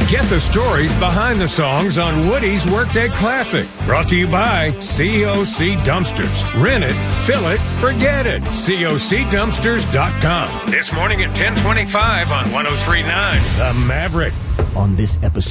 Get the stories behind the songs on Woody's Workday Classic. Brought to you by COC Dumpsters. Rent it, fill it, forget it. COCDumpsters.com. This morning at 10:25 on 103.9 The Maverick. On this episode